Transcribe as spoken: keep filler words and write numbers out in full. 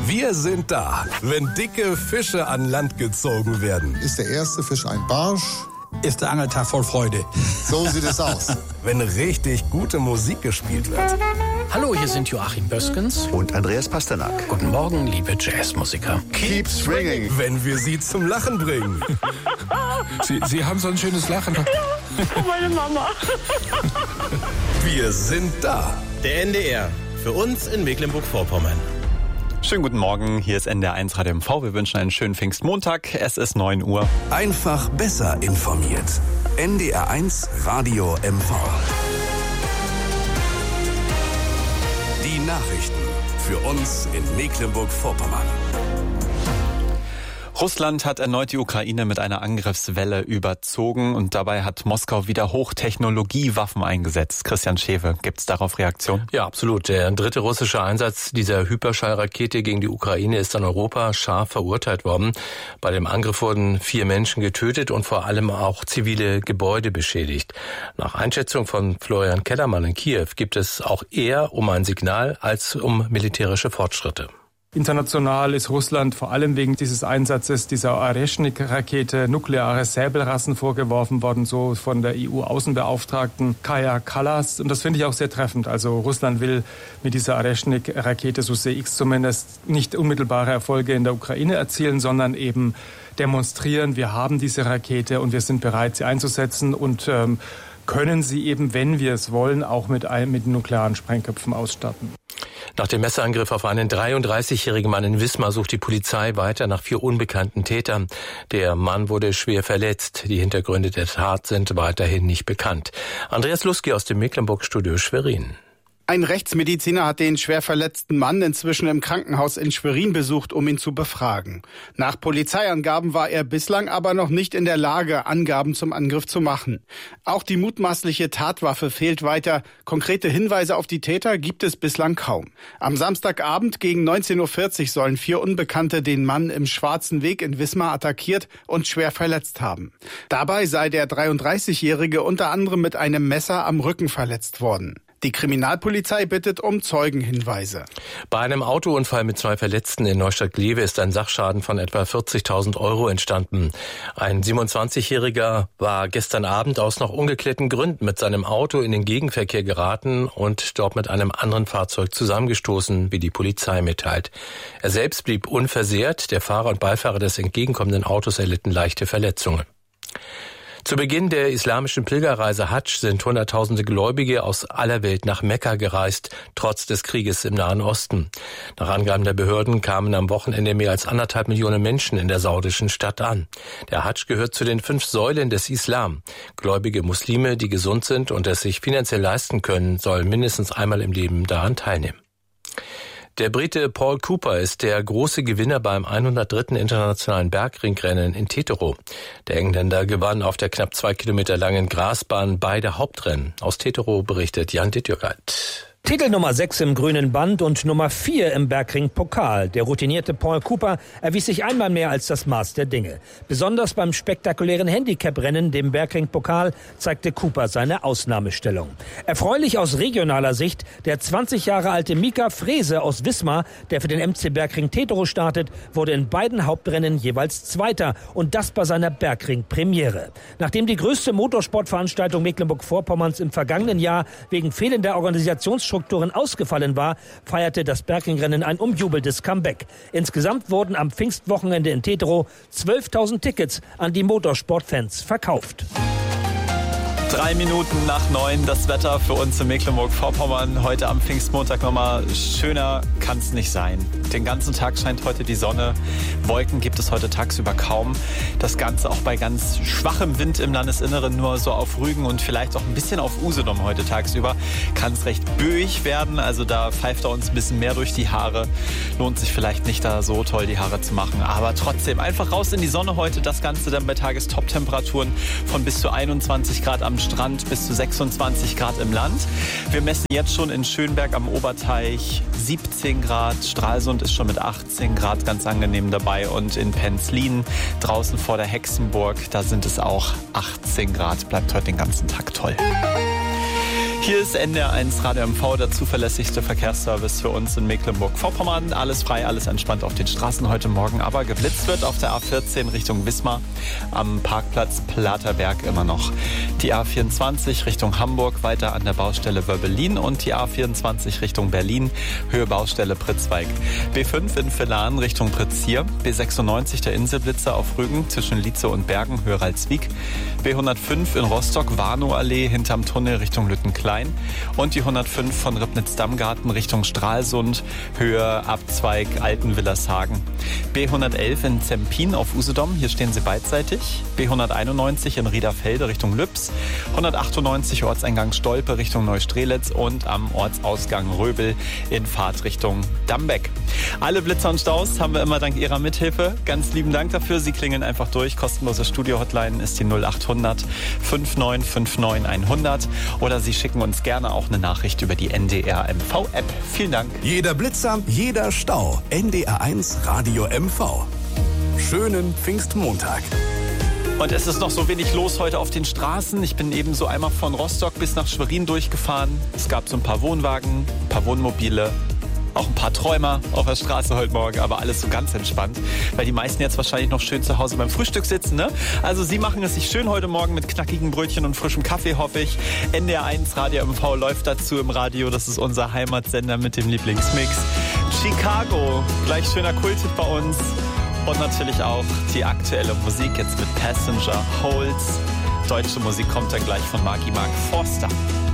Wir sind da, wenn dicke Fische an Land gezogen werden. Ist der erste Fisch ein Barsch? Ist der Angeltag voll Freude. So sieht es aus. Wenn richtig gute Musik gespielt wird. Hallo, hier sind Joachim Böskens und Andreas Pasternak. Guten Morgen, liebe Jazzmusiker. Keep swinging. Wenn wir sie zum Lachen bringen. Sie, sie haben so ein schönes Lachen. Ja, meine Mama. Wir sind da. Der N D R, für uns in Mecklenburg-Vorpommern. Schönen guten Morgen, hier ist N D R eins Radio M V. Wir wünschen einen schönen Pfingstmontag. Es ist neun Uhr. Einfach besser informiert. N D R eins Radio M V. Die Nachrichten für uns in Mecklenburg-Vorpommern. Russland hat erneut die Ukraine mit einer Angriffswelle überzogen und dabei hat Moskau wieder Hochtechnologiewaffen eingesetzt. Christian Schewe, gibt es darauf Reaktion? Ja, absolut. Der dritte russische Einsatz dieser Hyperschallrakete gegen die Ukraine ist in Europa scharf verurteilt worden. Bei dem Angriff wurden vier Menschen getötet und vor allem auch zivile Gebäude beschädigt. Nach Einschätzung von Florian Kellermann in Kiew gibt es auch eher um ein Signal als um militärische Fortschritte. International ist Russland vor allem wegen dieses Einsatzes dieser Oreschnik-Rakete nukleare Säbelrassen vorgeworfen worden, so von der E U-Außenbeauftragten Kaja Kallas. Und das finde ich auch sehr treffend. Also Russland will mit dieser Oreschnik-Rakete, so sehe ich es zumindest, nicht unmittelbare Erfolge in der Ukraine erzielen, sondern eben demonstrieren, wir haben diese Rakete und wir sind bereit, sie einzusetzen und ähm, können sie eben, wenn wir es wollen, auch mit, mit nuklearen Sprengköpfen ausstatten. Nach dem Messerangriff auf einen dreiunddreißigjährigen Mann in Wismar sucht die Polizei weiter nach vier unbekannten Tätern. Der Mann wurde schwer verletzt. Die Hintergründe der Tat sind weiterhin nicht bekannt. Andreas Luski aus dem Mecklenburg-Studio Schwerin. Ein Rechtsmediziner hat den schwer verletzten Mann inzwischen im Krankenhaus in Schwerin besucht, um ihn zu befragen. Nach Polizeiangaben war er bislang aber noch nicht in der Lage, Angaben zum Angriff zu machen. Auch die mutmaßliche Tatwaffe fehlt weiter. Konkrete Hinweise auf die Täter gibt es bislang kaum. Am Samstagabend gegen neunzehn Uhr vierzig sollen vier Unbekannte den Mann im Schwarzen Weg in Wismar attackiert und schwer verletzt haben. Dabei sei der dreiunddreißigjährige unter anderem mit einem Messer am Rücken verletzt worden. Die Kriminalpolizei bittet um Zeugenhinweise. Bei einem Autounfall mit zwei Verletzten in Neustadt-Glewe ist ein Sachschaden von etwa vierzigtausend Euro entstanden. Ein siebenundzwanzigjähriger war gestern Abend aus noch ungeklärten Gründen mit seinem Auto in den Gegenverkehr geraten und dort mit einem anderen Fahrzeug zusammengestoßen, wie die Polizei mitteilt. Er selbst blieb unversehrt. Der Fahrer und Beifahrer des entgegenkommenden Autos erlitten leichte Verletzungen. Zu Beginn der islamischen Pilgerreise Hadsch sind Hunderttausende Gläubige aus aller Welt nach Mekka gereist, trotz des Krieges im Nahen Osten. Nach Angaben der Behörden kamen am Wochenende mehr als anderthalb Millionen Menschen in der saudischen Stadt an. Der Hadsch gehört zu den fünf Säulen des Islam. Gläubige Muslime, die gesund sind und es sich finanziell leisten können, sollen mindestens einmal im Leben daran teilnehmen. Der Brite Paul Cooper ist der große Gewinner beim hundertdritten internationalen Bergringrennen in Teterow. Der Engländer gewann auf der knapp zwei Kilometer langen Grasbahn beide Hauptrennen. Aus Teterow berichtet Jan Dittjögert. Titel Nummer sechs im grünen Band und Nummer vier im Bergring-Pokal. Der routinierte Paul Cooper erwies sich einmal mehr als das Maß der Dinge. Besonders beim spektakulären Handicap-Rennen, dem Bergring-Pokal, zeigte Cooper seine Ausnahmestellung. Erfreulich aus regionaler Sicht, der zwanzig Jahre alte Mika Frese aus Wismar, der für den M C Bergring Teterow startet, wurde in beiden Hauptrennen jeweils Zweiter und das bei seiner Bergring-Premiere. Nachdem die größte Motorsportveranstaltung Mecklenburg-Vorpommerns im vergangenen Jahr wegen fehlender Organisationsstrukturen ausgefallen war, feierte das Bergringrennen ein umjubeltes Comeback. Insgesamt wurden am Pfingstwochenende in Teterow zwölftausend Tickets an die Motorsportfans verkauft. Drei Minuten nach neun, das Wetter für uns in Mecklenburg-Vorpommern. Heute am Pfingstmontag nochmal schöner kann es nicht sein. Den ganzen Tag scheint heute die Sonne. Wolken gibt es heute tagsüber kaum. Das Ganze auch bei ganz schwachem Wind im Landesinneren, nur so auf Rügen und vielleicht auch ein bisschen auf Usedom heute tagsüber. Kann es recht böig werden, also da pfeift er uns ein bisschen mehr durch die Haare. Lohnt sich vielleicht nicht, da so toll die Haare zu machen, aber trotzdem einfach raus in die Sonne heute. Das Ganze dann bei Tagestop-Temperaturen von bis zu einundzwanzig Grad am Strand bis zu sechsundzwanzig Grad im Land. Wir messen jetzt schon in Schönberg am Oberteich siebzehn Grad. Stralsund ist schon mit achtzehn Grad ganz angenehm dabei. Und in Penzlin draußen vor der Hexenburg, da sind es auch achtzehn Grad. Bleibt heute den ganzen Tag toll. Hier ist N D R eins Radio M V, der zuverlässigste Verkehrsservice für uns in Mecklenburg-Vorpommern. Alles frei, alles entspannt auf den Straßen heute Morgen, aber geblitzt wird auf der A vierzehn Richtung Wismar, am Parkplatz Platerberg immer noch. Die A vierundzwanzig Richtung Hamburg, weiter an der Baustelle Wöbbelin und die A vierundzwanzig Richtung Berlin, Höhe Baustelle Pritzweig. B fünf in Villan Richtung Pritzsier, B sechsundneunzig der Inselblitzer auf Rügen zwischen Lietze und Bergen, Höhe Ralswiek, B hundertfünf in Rostock, Warnow-Allee hinterm Tunnel Richtung Lüttenklein und die hundertfünf von Ribnitz-Dammgarten Richtung Stralsund, Höhe Abzweig Altenwillershagen. B hundertelf in Zempin auf Usedom, hier stehen sie beidseitig. B hunderteinundneunzig in Riederfelde Richtung Lübs, hundertachtundneunzig Ortseingang Stolpe Richtung Neustrelitz und am Ortsausgang Röbel in Fahrtrichtung Dambeck. Alle Blitzer und Staus haben wir immer dank Ihrer Mithilfe. Ganz lieben Dank dafür. Sie klingeln einfach durch. Kostenlose Studio-Hotline ist die null achthundert neunundfünfzig neunundfünfzig hundert oder Sie schicken uns gerne auch eine Nachricht über die N D R M V-App. Vielen Dank. Jeder Blitzer, jeder Stau. N D R eins Radio M V. Schönen Pfingstmontag. Und es ist noch so wenig los heute auf den Straßen. Ich bin eben so einmal von Rostock bis nach Schwerin durchgefahren. Es gab so ein paar Wohnwagen, ein paar Wohnmobile, auch ein paar Träumer auf der Straße heute Morgen, aber alles so ganz entspannt, weil die meisten jetzt wahrscheinlich noch schön zu Hause beim Frühstück sitzen, ne? Also Sie machen es sich schön heute Morgen mit knackigen Brötchen und frischem Kaffee, hoffe ich. N D R eins Radio M V läuft dazu im Radio. Das ist unser Heimatsender mit dem Lieblingsmix. Chicago, gleich schöner Kulthit bei uns. Und natürlich auch die aktuelle Musik jetzt mit Passenger, Holz. Deutsche Musik kommt dann gleich von Marky Mark Forster.